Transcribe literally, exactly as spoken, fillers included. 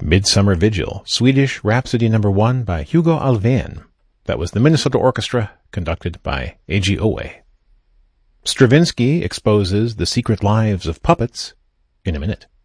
Midsummer Vigil, Swedish Rhapsody Number One by Hugo Alfvén. That was the Minnesota Orchestra, conducted by A G Owe. Stravinsky exposes the secret lives of puppets in a minute.